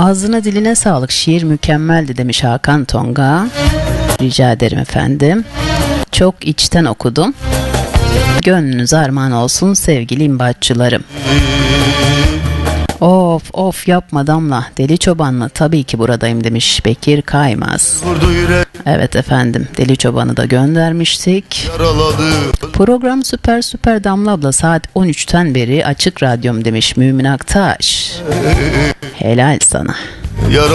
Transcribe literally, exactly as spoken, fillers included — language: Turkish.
Ağzına diline sağlık, şiir mükemmeldi demiş Hakan Tonga. Rica ederim efendim. Çok içten okudum. Gönlünüz armağan olsun sevgili imbatçılarım. Of of yapma Damla, Deli Çoban'la tabii ki buradayım demiş Bekir Kaymaz. Evet efendim, Deli Çoban'ı da göndermiştik. Program süper süper Damla abla, saat on üçten beri açık radyom demiş Mümin Aktaş. Helal sana.